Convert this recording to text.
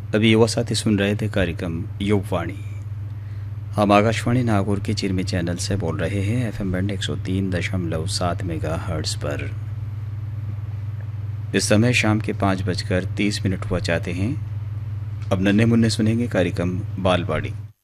अभी युवा साथी सुन रहे थे कार्यक्रम युगवाणी। हम आकाशवाणी नागौर के चिरमी चैनल से बोल रहे हैं FM बैंड 103.7 मेगाहर्ट्ज़ पर। इस समय शाम के 5:30 हुआ चाहते हैं। अब नन्हे मुन्ने सुनेंगे कार्यक्रम बालवाड़ी।